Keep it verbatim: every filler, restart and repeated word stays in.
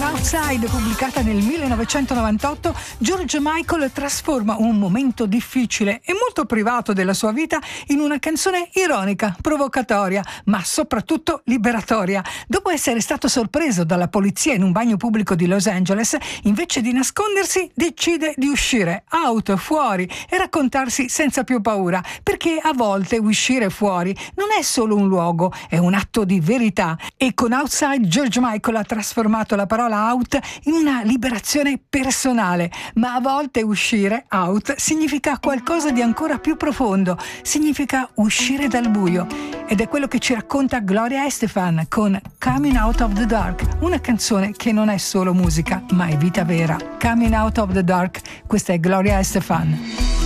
Outside, pubblicata nel millenovecentonovantotto, George Michael trasforma un momento difficile e molto privato della sua vita in una canzone ironica, provocatoria, ma soprattutto liberatoria. Dopo essere stato sorpreso dalla polizia in un bagno pubblico di Los Angeles, invece di nascondersi, decide di uscire, out, fuori, e raccontarsi senza più paura, perché a volte uscire fuori non è solo un luogo, è un atto di verità. E con Outside George Michael ha trasformato la parola out in una liberazione personale, ma a volte uscire, out, significa qualcosa di ancora più profondo, significa uscire dal buio, ed è quello che ci racconta Gloria Estefan con Coming Out of the Dark, una canzone che non è solo musica, ma è vita vera. Coming Out of the Dark, questa è Gloria Estefan.